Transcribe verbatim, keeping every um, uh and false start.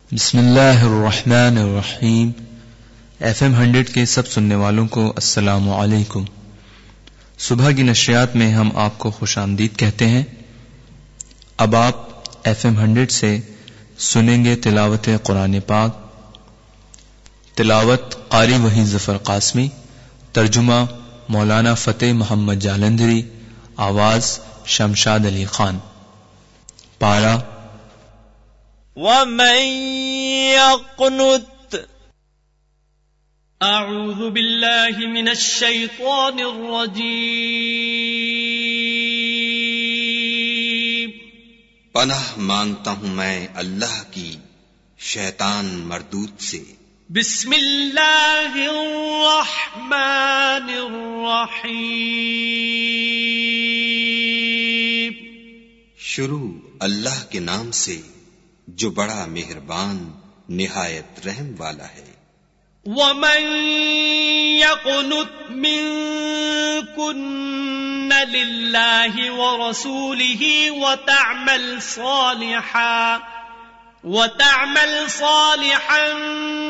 بسم اللہ الرحمن الرحیم۔ ایف ایم ہنڈریڈ کے سب سننے والوں کو السلام علیکم۔ صبح کی نشریات میں ہم آپ کو خوش آمدید کہتے ہیں۔ اب آپ ایف ایم ہنڈریڈ سے سنیں گے تلاوت قرآن پاک۔ تلاوت قاری وحید ظفر قاسمی، ترجمہ مولانا فتح محمد جالندھری، آواز شمشاد علی خان۔ پارہ وَمَن يَقْنُتْ أَعُوذُ بِاللَّهِ مِنَ الشَّيْطَانِ الرَّجِيمِ۔ پناہ مانگتا ہوں میں اللہ کی شیطان مردود سے۔ بسم اللہ الرحمن الرحیم۔ شروع اللہ کے نام سے جو بڑا مہربان نہایت رحم والا ہے۔ وَمَن يَقْنُتْ مِنكُنَّ لِلَّهِ وَرَسُولِهِ وَتَعْمَلْ صَالِحًا وَتَعْمَلْ صَالِحًا